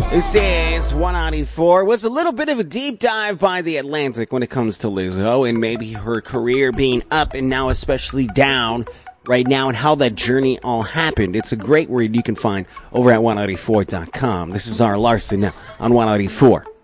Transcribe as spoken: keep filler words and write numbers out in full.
This is one ninety-four. Was a little bit of a deep dive by The Atlantic when it comes to Lizzo and maybe her career being up and now especially down right now and how that journey all happened. It's a great read you can find over at one ninety-four dot com. This is our Larson now on one ninety-four